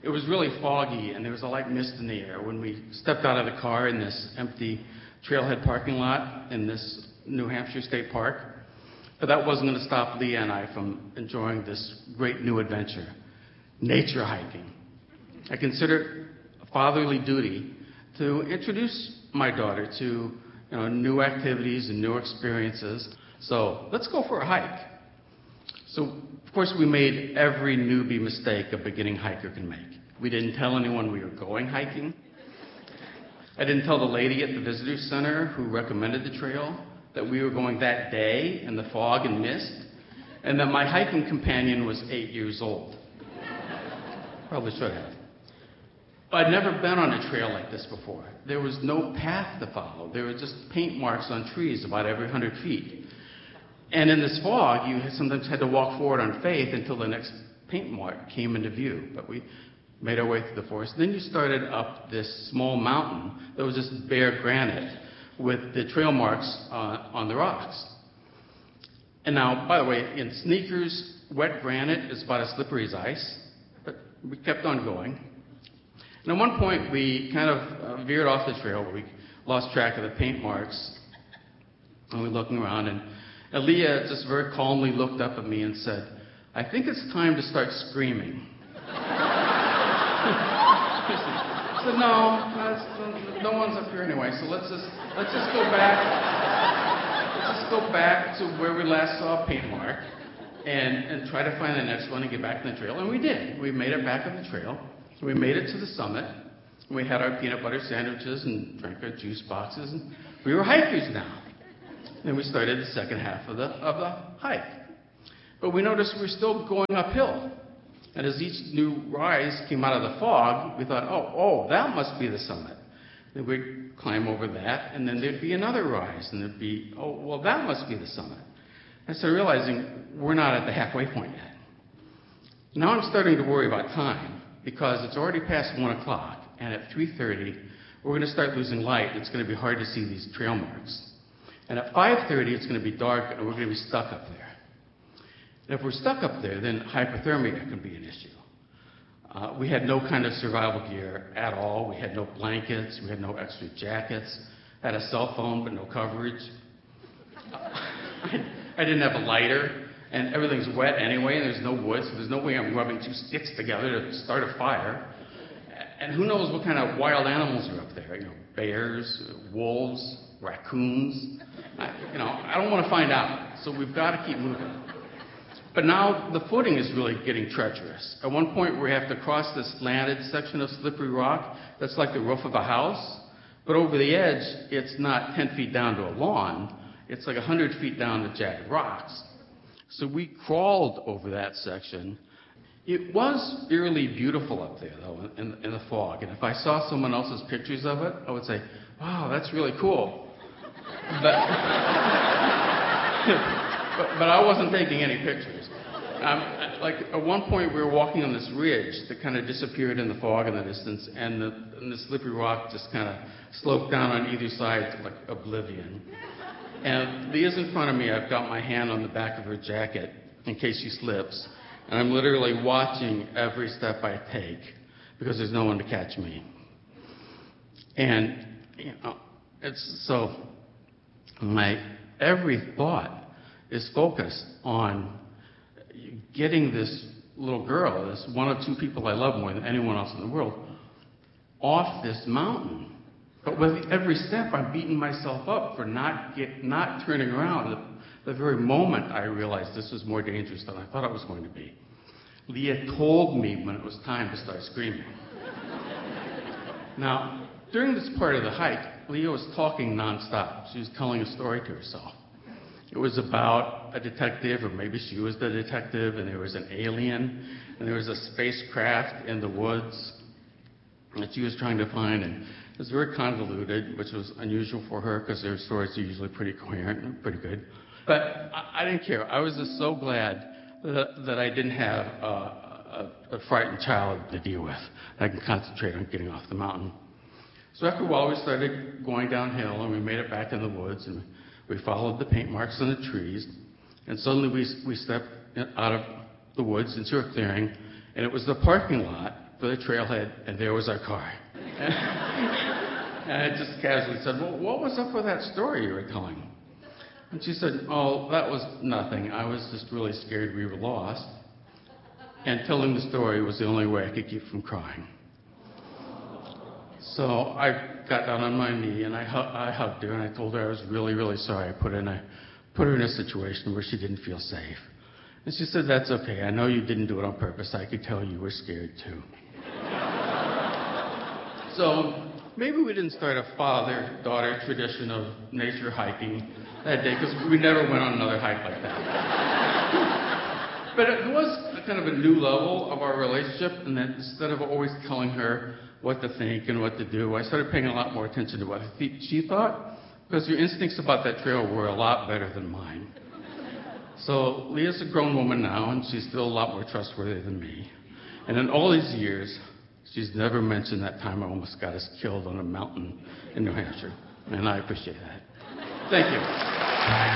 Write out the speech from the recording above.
It was really foggy, and there was a light mist in the air when we stepped out of the car in this empty trailhead parking lot in this New Hampshire State Park. But that wasn't going to stop Leah and I from enjoying this great new adventure, nature hiking. I consider it a fatherly duty to introduce my daughter to new activities and new experiences. So let's go for a hike. So, of course, we made every newbie mistake a beginning hiker can make. We didn't tell anyone we were going hiking. I didn't tell the lady at the visitor center who recommended the trail that we were going that day in the fog and mist, and that my hiking companion was 8 years old. Probably should have. I'd never been on a trail like this before. There was no path to follow. There were just paint marks on trees about every 100 feet. And in this fog, you sometimes had to walk forward on faith until the next paint mark came into view. But we made our way through the forest. Then you started up this small mountain that was just bare granite with the trail marks on the rocks. And now, by the way, in sneakers, wet granite is about as slippery as ice. But we kept on going. And at one point, we kind of veered off the trail where we lost track of the paint marks. And we were looking around, and Leah just very calmly looked up at me and said, "I think it's time to start screaming." I said, no one's up here anyway, so let's just go back. Let's just go back to where we last saw a paint mark and try to find the next one and get back on the trail. And we did. We made it back on the trail. We made it to the summit. We had our peanut butter sandwiches and drank our juice boxes, and we were hikers now. Then we started the second half of the hike. But we noticed we were still going uphill. And as each new rise came out of the fog, we thought, oh, that must be the summit. Then we'd climb over that, and then there'd be another rise, and there'd be, oh, well, that must be the summit. And so realizing we're not at the halfway point yet. Now I'm starting to worry about time, because it's already past 1 o'clock, and at 3:30, we're going to start losing light. It's going to be hard to see these trail marks. And at 5:30, it's going to be dark, and we're going to be stuck up there. And if we're stuck up there, then hypothermia can be an issue. We had no kind of survival gear at all. We had no blankets. We had no extra jackets. I had a cell phone, but no coverage. I didn't have a lighter, and everything's wet anyway, and there's no wood, so there's no way I'm rubbing 2 sticks together to start a fire. And who knows what kind of wild animals are up there? Bears, wolves, raccoons. I don't want to find out, so we've got to keep moving. But now the footing is really getting treacherous. At one point, we have to cross this slanted section of slippery rock that's like the roof of a house. But over the edge, it's not 10 feet down to a lawn. It's like 100 feet down to jagged rocks. So we crawled over that section. It was eerily beautiful up there, though, in the fog. And if I saw someone else's pictures of it, I would say, wow, that's really cool. But I wasn't taking any pictures. At one point, we were walking on this ridge that kind of disappeared in the fog in the distance, and the slippery rock just kind of sloped down on either side to like oblivion. And Leah's in front of me. I've got my hand on the back of her jacket in case she slips, and I'm literally watching every step I take because there's no one to catch me. And it's so my every thought is focused on getting this little girl, this one of 2 people I love more than anyone else in the world, off this mountain. But with every step, I'm beating myself up for not turning around. The very moment I realized this was more dangerous than I thought it was going to be. Leah told me when it was time to start screaming. Now, during this part of the hike, Leah was talking nonstop. She was telling a story to herself. It was about a detective, or maybe she was the detective, and there was an alien, and there was a spacecraft in the woods that she was trying to find, and it was very convoluted, which was unusual for her because their stories are usually pretty coherent and pretty good. But I didn't care. I was just so glad that I didn't have a frightened child to deal with. I can concentrate on getting off the mountain. So after a while, we started going downhill, and we made it back in the woods, and we followed the paint marks on the trees, and suddenly we stepped out of the woods into a clearing, and it was the parking lot for the trailhead, and there was our car. And I just casually said, well, what was up with that story you were telling? And she said, oh, that was nothing. I was just really scared we were lost. And telling the story was the only way I could keep from crying. So I got down on my knee and I hugged her and I told her I was really, really sorry. I put her in a situation where she didn't feel safe. And she said, that's okay. I know you didn't do it on purpose. I could tell you were scared too. So maybe we didn't start a father-daughter tradition of nature hiking that day, because we never went on another hike like that. But it was kind of a new level of our relationship, and that instead of always telling her what to think and what to do, I started paying a lot more attention to what she thought, because your instincts about that trail were a lot better than mine. So Leah's a grown woman now, and she's still a lot more trustworthy than me. And in all these years, she's never mentioned that time I almost got us killed on a mountain in New Hampshire. And I appreciate that. Thank you.